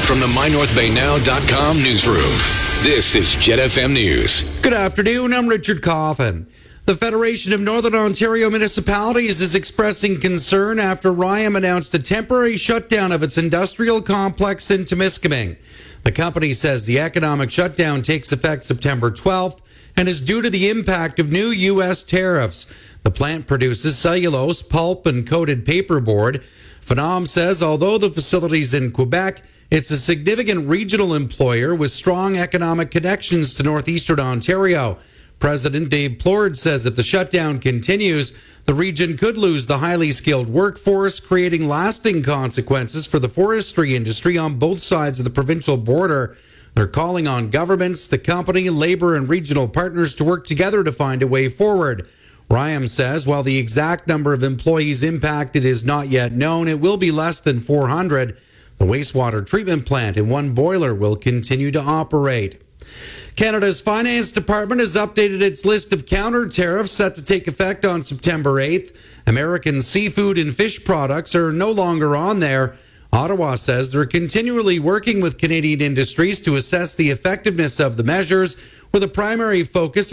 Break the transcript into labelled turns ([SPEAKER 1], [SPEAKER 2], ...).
[SPEAKER 1] From the MyNorthBayNow.com newsroom, this is Jet FM News.
[SPEAKER 2] Good afternoon, I'm Richard Coffin. The Federation of Northern Ontario Municipalities is expressing concern after RYAM announced a temporary shutdown of its industrial complex in Temiskaming. The company says the economic shutdown takes effect September 12th and is due to the impact of new U.S. tariffs. The plant produces cellulose, pulp, and coated paperboard. Phenom says although the facility's in Quebec, it's a significant regional employer with strong economic connections to northeastern Ontario. President Dave Plord says if the shutdown continues, the region could lose the highly skilled workforce, creating lasting consequences for the forestry industry on both sides of the provincial border. They're calling on governments, the company, labor, and regional partners to work together to find a way forward. RYAM says while the exact number of employees impacted is not yet known, it will be less than 400. The wastewater treatment plant and one boiler will continue to operate. Canada's Finance Department has updated its list of counter tariffs set to take effect on September 8th. American seafood and fish products are no longer on there. Ottawa says they're continually working with Canadian industries to assess the effectiveness of the measures, with a primary focus